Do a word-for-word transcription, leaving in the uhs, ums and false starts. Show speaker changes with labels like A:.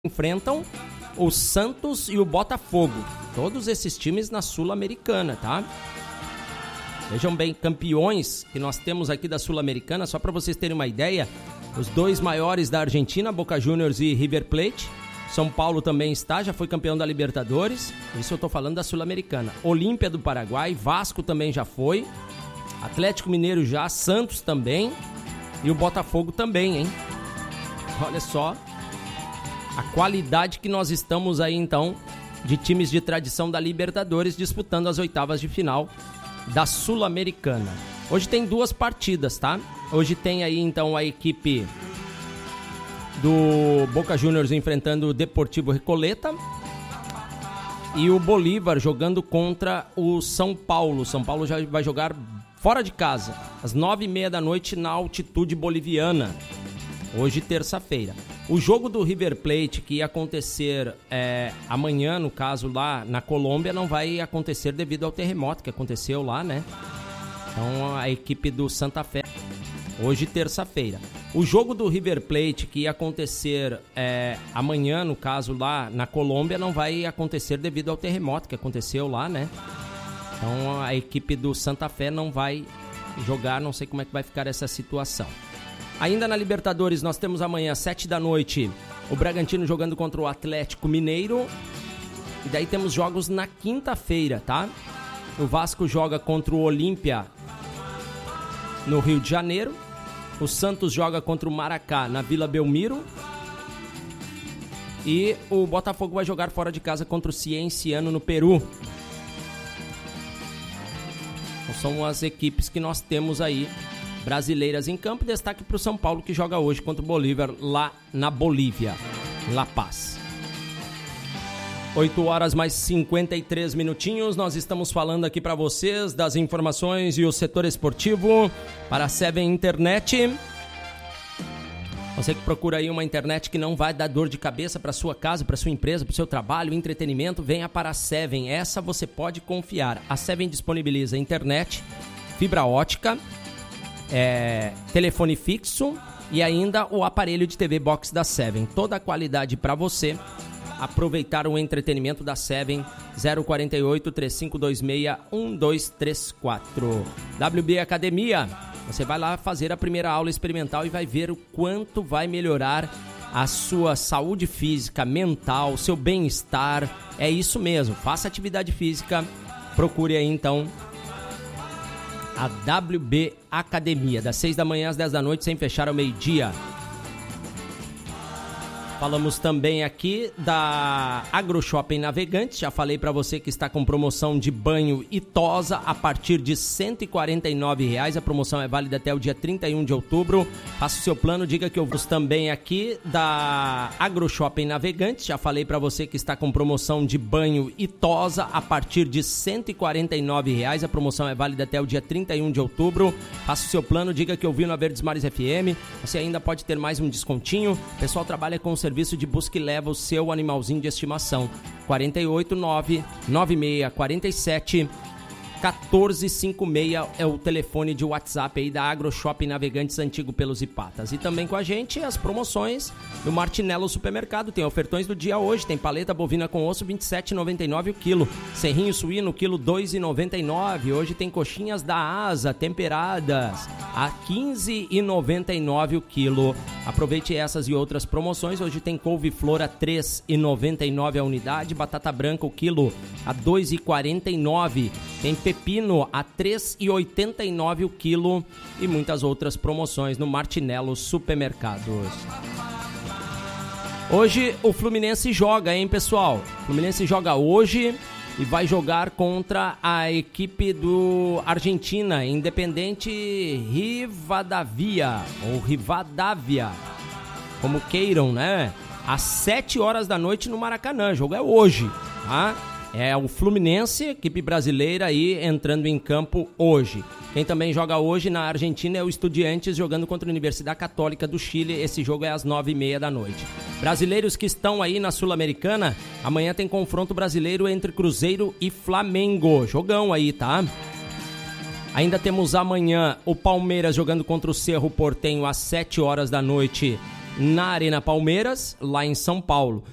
A: enfrentam o Santos e o Botafogo. Todos esses times na Sul-Americana, tá? Vejam bem, campeões que nós temos aqui da Sul-Americana, só para vocês terem uma ideia, os dois maiores da Argentina, Boca Juniors e River Plate. São Paulo também está, já foi campeão da Libertadores. Isso eu tô falando da Sul-Americana. Olímpia do Paraguai, Vasco também já foi. Atlético Mineiro já, Santos também. E o Botafogo também, hein? Olha só a qualidade que nós estamos aí, então, de times de tradição da Libertadores disputando as oitavas de final da Sul-Americana. Hoje tem duas partidas, tá? Hoje tem aí, então, a equipe do Boca Juniors enfrentando o Deportivo Recoleta e o Bolívar jogando contra o São Paulo. São Paulo já vai jogar fora de casa, às nove e meia da noite na altitude boliviana. Hoje, terça-feira. O jogo do River Plate, que ia acontecer é, amanhã, no caso lá na Colômbia, não vai acontecer devido ao terremoto que aconteceu lá, né? Então, a equipe do Santa Fé, hoje, terça-feira. O jogo do River Plate, que ia acontecer é, amanhã, no caso lá na Colômbia, não vai acontecer devido ao terremoto que aconteceu lá, né? Então, a equipe do Santa Fé não vai jogar, não sei como é que vai ficar essa situação. Ainda na Libertadores, nós temos amanhã, às sete da noite, o Bragantino jogando contra o Atlético Mineiro. E daí temos jogos na quinta-feira, tá? O Vasco joga contra o Olímpia no Rio de Janeiro. O Santos joga contra o Maracá na Vila Belmiro. E o Botafogo vai jogar fora de casa contra o Cienciano no Peru. Então, são as equipes que nós temos aí brasileiras em campo. Destaque para o São Paulo, que joga hoje contra o Bolívar lá na Bolívia, La Paz. oito horas mais cinquenta e três minutinhos. Nós estamos falando aqui para vocês das informações e o setor esportivo para a Seven Internet. Você que procura aí uma internet que não vai dar dor de cabeça para sua casa, para sua empresa, para o seu trabalho, entretenimento, venha para a Seven. Essa você pode confiar. A Seven disponibiliza internet, fibra ótica, É, telefone fixo e ainda o aparelho de T V Box da Seven. Toda a qualidade para você aproveitar o entretenimento da Seven. Zero quarenta e oito, três cinco dois seis, um dois três quatro. W B Academia. Você vai lá fazer a primeira aula experimental e vai ver o quanto vai melhorar a sua saúde física, mental, seu bem-estar. É isso mesmo. Faça atividade física. Procure aí então a W B Academia, das seis da manhã às dez da noite, sem fechar ao meio-dia. Falamos também aqui da AgroShopping Navegantes. Já falei para você que está com promoção de banho e tosa a partir de cento e quarenta e nove reais. A promoção é válida até o dia trinta e um de outubro. Faça o seu plano, diga que eu vou também aqui da AgroShopping Navegantes. Já falei para você que está com promoção de banho e tosa a partir de cento e quarenta e nove reais. A promoção é válida até o dia trinta e um de outubro. Faça o seu plano, diga que eu vi no Verdes Mares F M. Você ainda pode ter mais um descontinho. O pessoal trabalha com o serviço de busca e leva o seu animalzinho de estimação. quatro oito nove, nove seis quatro sete, um quatro cinco seis é o telefone de WhatsApp aí da AgroShopping Navegantes, antigo Pelos e Patas. E também com a gente as promoções do Martinello Supermercado. Tem ofertões do dia hoje, tem paleta bovina com osso vinte e sete reais e noventa e nove centavos o quilo, serrinho suíno quilo dois reais e noventa e nove centavos. Hoje tem coxinhas da Asa temperadas a quinze reais e noventa e nove centavos o quilo. Aproveite essas e outras promoções. Hoje tem couve-flor a três reais e noventa e nove centavos a unidade, batata branca o quilo a dois reais e quarenta e nove centavos. Tem pepino a três reais e oitenta e nove centavos o quilo e muitas outras promoções no Martinello Supermercados. Hoje o Fluminense joga, hein, pessoal? O Fluminense joga hoje e vai jogar contra a equipe do Argentina, Independente Rivadavia, ou Rivadavia, como queiram, né? Às sete horas da noite no Maracanã. O jogo é hoje, tá? É o Fluminense, equipe brasileira aí entrando em campo hoje. Quem também joga hoje na Argentina é o Estudiantes jogando contra a Universidade Católica do Chile. Esse jogo é às nove e meia da noite. Brasileiros que estão aí na Sul-Americana, amanhã tem confronto brasileiro entre Cruzeiro e Flamengo. Jogão aí, tá? Ainda temos amanhã o Palmeiras jogando contra o Cerro Porteño às sete horas da noite na Arena Palmeiras, lá em São Paulo.